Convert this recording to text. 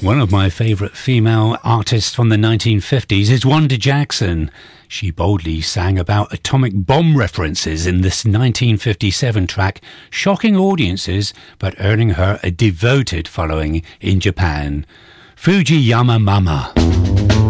One of my favourite female artists from the 1950s is Wanda Jackson. She boldly sang about atomic bomb references in this 1957 track, shocking audiences but earning her a devoted following in Japan. Fujiyama Mama.